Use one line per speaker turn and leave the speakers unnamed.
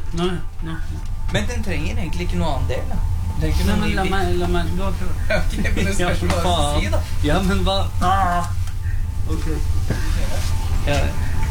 Nei.
Men den trenger egentlig ikke noe annen del, da.
Nei, men la meg gå til det.
Ok, men det spørs hva du si, da.
Ja, men hva? Ok. Ja.